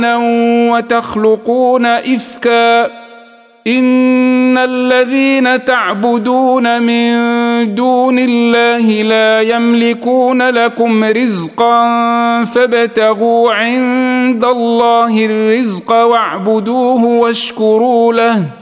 وتخلقون إفكا إن الذين تعبدون من دون الله لا يملكون لكم رزقا فابتغوا عند الله الرزق واعبدوه واشكروا له